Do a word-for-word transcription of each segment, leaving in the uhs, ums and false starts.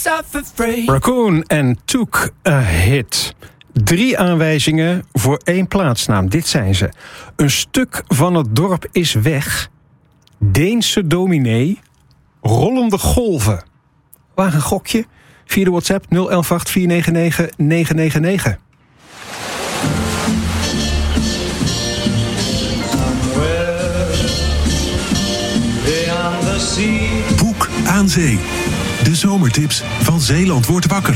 Raccoon en Took a Hit. Drie aanwijzingen voor één plaatsnaam. Dit zijn ze. Een stuk van het dorp is weg. Deense dominee. Rollende golven. Waar een gokje? Via de WhatsApp nul een een acht vier negen negen negen negen negen. Boek aan Zee. De zomertips van Zeeland wordt wakker.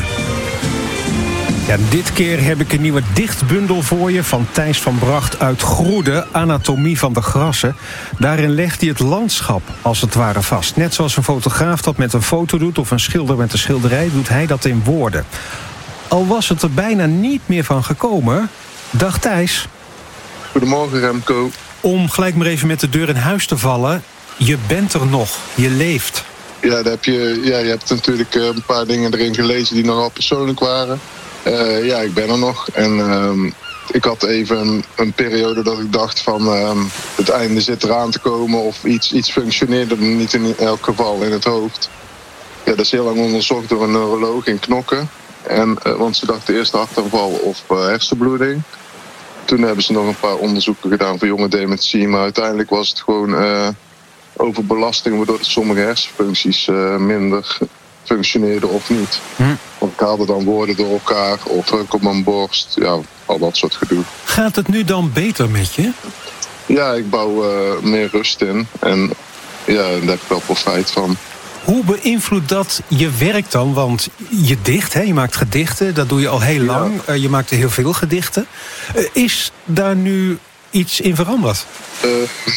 Ja, dit keer heb ik een nieuwe dichtbundel voor je van Thijs van Bracht uit Groede, Anatomie van de Grassen. Daarin legt hij het landschap als het ware vast. Net zoals een fotograaf dat met een foto doet of een schilder met een schilderij, doet hij dat in woorden. Al was het er bijna niet meer van gekomen. Dag Thijs. Goedemorgen Remco. Om gelijk maar even met de deur in huis te vallen. Je bent er nog. Je leeft. Ja, daar heb je, ja, je hebt natuurlijk een paar dingen erin gelezen die nogal persoonlijk waren. Uh, ja, ik ben er nog. En uh, ik had even een, een periode dat ik dacht van uh, het einde zit eraan te komen of iets, iets functioneerde niet in elk geval in het hoofd. Ja, dat is heel lang onderzocht door een neuroloog in Knokken. En, uh, want ze dachten eerst hartaanval of uh, hersenbloeding. Toen hebben ze nog een paar onderzoeken gedaan voor jonge dementie. Maar uiteindelijk was het gewoon uh, overbelasting, waardoor sommige hersenfuncties uh, minder functioneerden of niet. Hm. Want ik haalde dan woorden door elkaar of druk op mijn borst. Ja, al dat soort gedoe. Gaat het nu dan beter met je? Ja, ik bouw uh, meer rust in. En ja, daar heb ik wel profijt van. Hoe beïnvloedt dat je werk dan? Want je dicht, hè? Je maakt gedichten, dat doe je al heel lang. Ja. Uh, je maakt heel veel gedichten. Uh, is daar nu iets in veranderd? Uh,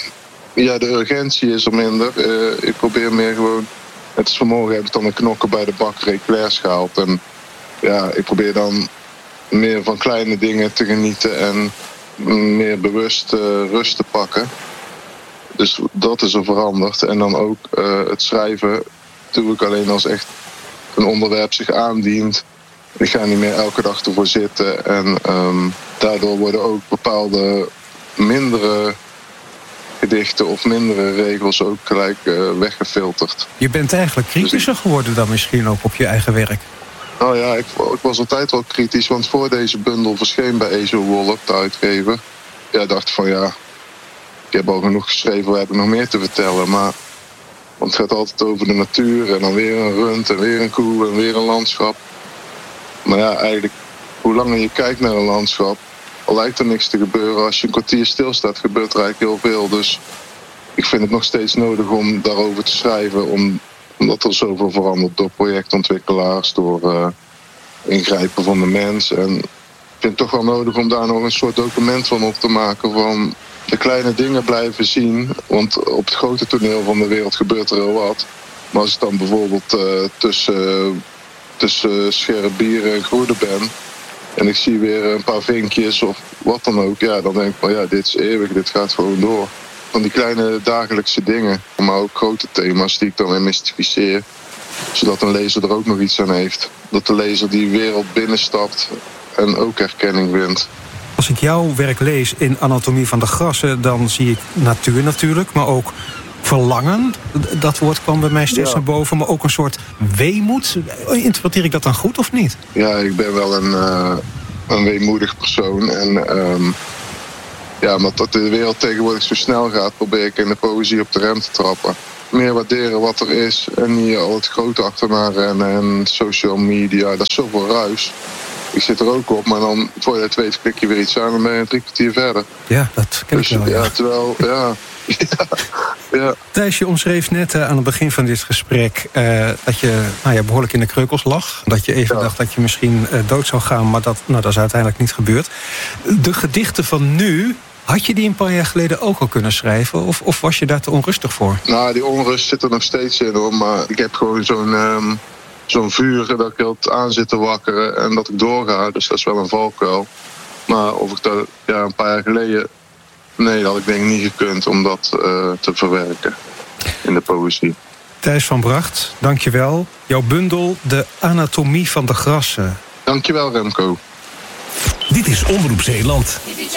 ja, de urgentie is er minder. Uh, ik probeer meer gewoon... Het is vanmorgen heb ik dan een knokken bij de bakker eclairs gehaald. En ja, ik probeer dan meer van kleine dingen te genieten en meer bewust uh, rust te pakken. Dus dat is er veranderd. En dan ook uh, het schrijven doe ik alleen als echt een onderwerp zich aandient. Ik ga niet meer elke dag ervoor zitten. En um, daardoor worden ook bepaalde mindere gedichten of mindere regels ook gelijk uh, weggefilterd. Je bent eigenlijk kritischer geworden dan misschien ook op je eigen werk. Nou ja, ik, ik was altijd wel kritisch, want voor deze bundel verscheen bij Ezo Wolf, de uitgever. Ja, ik dacht van ja, ik heb al genoeg geschreven, waar heb ik nog meer te vertellen? Maar, want het gaat altijd over de natuur en dan weer een rund en weer een koe en weer een landschap. Maar ja, eigenlijk, hoe langer je kijkt naar een landschap, al lijkt er niks te gebeuren. Als je een kwartier stilstaat, gebeurt er eigenlijk heel veel. Dus ik vind het nog steeds nodig om daarover te schrijven. Om, omdat er zoveel verandert door projectontwikkelaars, door uh, ingrijpen van de mens. En ik vind het toch wel nodig om daar nog een soort document van op te maken. Van de kleine dingen blijven zien. Want op het grote toneel van de wereld gebeurt er heel wat. Maar als ik dan bijvoorbeeld uh, tussen, uh, tussen Scherrebieren en Groede ben en ik zie weer een paar vinkjes of wat dan ook, ja, dan denk ik van ja, dit is eeuwig, dit gaat gewoon door. Van die kleine dagelijkse dingen, maar ook grote thema's die ik dan weer mystificeer, zodat een lezer er ook nog iets aan heeft. Dat de lezer die wereld binnenstapt en ook herkenning wint. Als ik jouw werk lees in Anatomie van de Grassen, dan zie ik natuur natuurlijk, maar ook verlangen. Dat woord kwam bij mij steeds ja. naar boven, maar ook een soort weemoed. Interpreteer ik dat dan goed of niet? Ja, ik ben wel een, uh, een weemoedig persoon. En um, ja, omdat de wereld tegenwoordig zo snel gaat, probeer ik in de poëzie op de rem te trappen. Meer waarderen wat er is en niet al het grote achterna rennen en social media. Dat is zoveel ruis. Ik zit er ook op, maar dan voor je het weet klik je weer iets aan en ben je drie kwartier verder. Ja, dat ken dus, ik wel. Ja, ja terwijl, ja... Ja, ja. Thijs, je omschreef net uh, aan het begin van dit gesprek uh, dat je nou ja, behoorlijk in de kreukels lag. Dat je even ja. dacht dat je misschien uh, dood zou gaan, maar dat, nou, dat is uiteindelijk niet gebeurd. De gedichten van nu, had je die een paar jaar geleden ook al kunnen schrijven? Of, of was je daar te onrustig voor? Nou, die onrust zit er nog steeds in hoor. Maar ik heb gewoon zo'n, um, zo'n vuur dat ik altijd aan zit te wakkeren en dat ik doorga. Dus dat is wel een valkuil. Maar of ik dat ja, een paar jaar geleden... Nee, dat had ik denk ik niet gekund om dat uh, te verwerken in de poëzie. Thijs van Bracht, dankjewel. Jouw bundel, De Anatomie van de Grassen. Dankjewel, Remco. Dit is Omroep Zeeland.